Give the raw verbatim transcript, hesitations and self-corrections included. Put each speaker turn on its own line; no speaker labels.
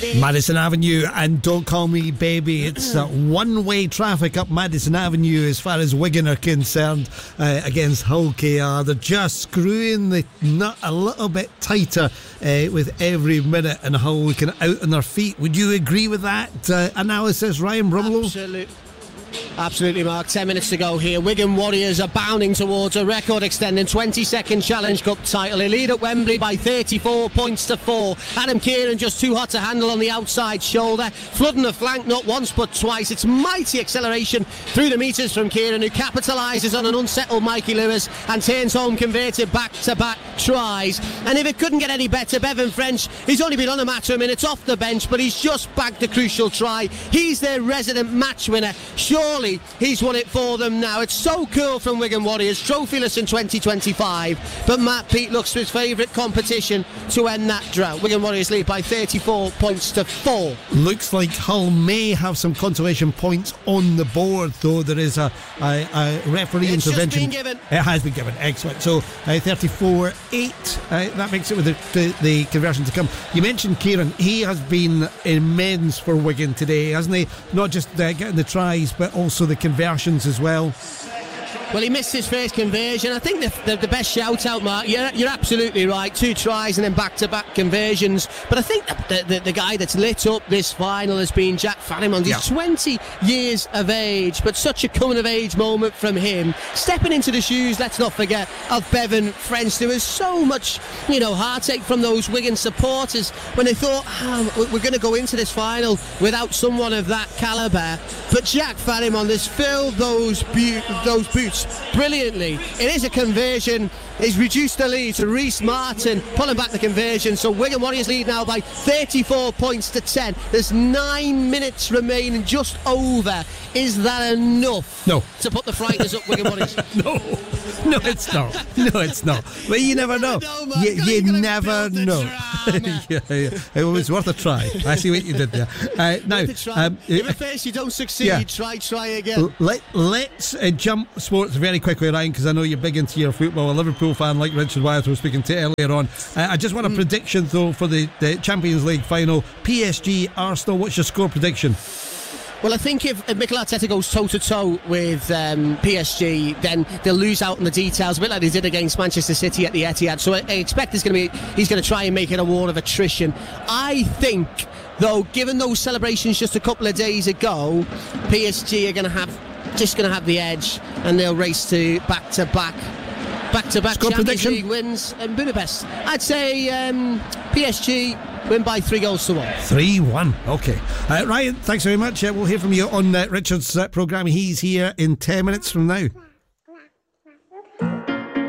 Madison Avenue and Don't Call Me Baby. It's uh, one-way traffic up Madison Avenue as far as Wigan are concerned uh, against Hull K R. They're just screwing the nut a little bit tighter uh, with every minute, and Hull looking out on their feet. Would you agree with that uh, analysis, Ryan Brumlow?
Absolutely. Absolutely, Mark. Ten minutes to go here. Wigan Warriors are bounding towards a record-extending twenty-second Challenge Cup title. They lead at Wembley by thirty-four points to four. Adam Kieran just too hot to handle on the outside shoulder, flooding the flank not once but twice. It's mighty acceleration through the metres from Kieran, who capitalises on an unsettled Mikey Lewis and turns home converted back-to-back tries. And if it couldn't get any better, Bevan French, he's only been on a matter of minutes off the bench, but he's just bagged a crucial try. He's their resident match winner. Surely he's won it for them now. It's so cool from Wigan Warriors, trophyless in twenty twenty-five, but Matt Peat looks to his favourite competition to end that drought. Wigan Warriors lead by thirty-four points to four.
Looks like Hull may have some consolation points on the board, though. There is a, a, a referee
it's
intervention.
Just been given.
It has been given. Excellent. So uh, thirty-four eight. Uh, that makes it with the, the, the conversion to come. You mentioned Kieran. He has been immense for Wigan today, hasn't he? Not just uh, getting the tries, but also the conversions as well.
Well, he missed his first conversion. I think the, the, the best shout out, Mark, you're, you're absolutely right. Two tries and then back-to-back conversions. But I think the, the, the guy that's lit up this final has been Jack Farrimond. He's yeah. twenty years of age, but such a coming-of-age moment from him. Stepping into the shoes, let's not forget, of Bevan French. There was so much, you know, heartache from those Wigan supporters when they thought, oh, we're going to go into this final without someone of that calibre. But Jack Farrimond has filled those, bu- those boots brilliantly. It is a conversion. He's reduced the lead to Reece Martin, pulling back the conversion. So Wigan Warriors lead now by thirty-four points to ten. There's nine minutes remaining, just over. Is that enough?
No.
To put the frighteners up, Wigan Warriors?
No. No, it's not. No, it's not. But you never know.
know man.
You, you,
you
never know. yeah, yeah. It was worth a try. I see what you did there. Uh, now, um,
if at first you don't succeed, yeah. try, try again.
Let, let's uh, jump sports very quickly, Ryan, because I know you're big into your football. A Liverpool fan like Richard Wyeth was speaking to earlier on. Uh, I just want a mm. prediction, though, for the, the Champions League final. P S G, Arsenal, what's your score prediction?
Well, I think if, if Mikel Arteta goes toe-to-toe with um, P S G, then they'll lose out on the details, a bit like they did against Manchester City at the Etihad. So I, I expect there's going to be he's going to try and make it a war of attrition. I think, though, given those celebrations just a couple of days ago, P S G are going to have just going to have the edge, and they'll race to back-to-back. Back-to-back
Score
Champions
prediction?
League wins in Budapest. I'd say um, P S G win by three goals to one.
three one. Okay. Uh, Ryan, thanks very much. Uh, we'll hear from you on uh, Richard's uh, programme. He's here in ten minutes from now.